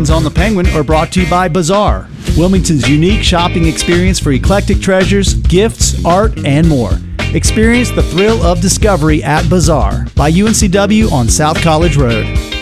Discussions on the Penguin are brought to you by Bazaar, Wilmington's unique shopping experience for eclectic treasures, gifts, art, and more. Experience the thrill of discovery at Bazaar by UNCW on South College Road.